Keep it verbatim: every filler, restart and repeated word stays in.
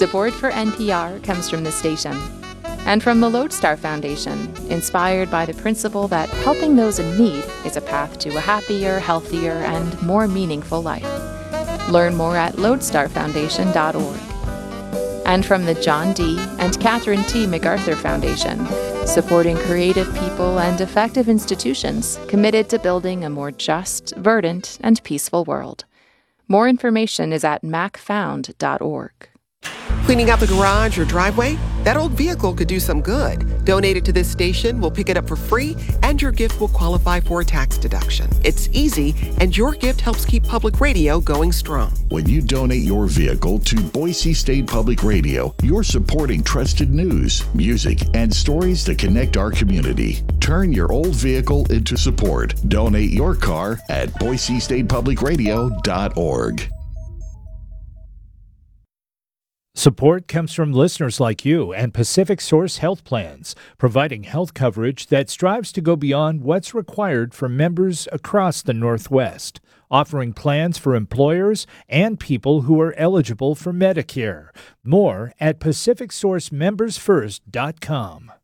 Support for N P R comes from the station and from the Lodestar Foundation, inspired by the principle that helping those in need is a path to a happier, healthier, and more meaningful life. Learn more at lodestar foundation dot org. And from the John D. and Catherine T. MacArthur Foundation, supporting creative people and effective institutions committed to building a more just, verdant, and peaceful world. More information is at mac found dot org. Cleaning out the garage or driveway? That old vehicle could do some good. Donate it to this station, we'll pick it up for free, and your gift will qualify for a tax deduction. It's easy, and your gift helps keep public radio going strong. When you donate your vehicle to Boise State Public Radio, you're supporting trusted news, music, and stories that connect our community. Turn your old vehicle into support. Donate your car at boise state public radio dot org. Support comes from listeners like you and Pacific Source Health Plans, providing health coverage that strives to go beyond what's required for members across the Northwest, offering plans for employers and people who are eligible for Medicare. More at pacific source members first dot com.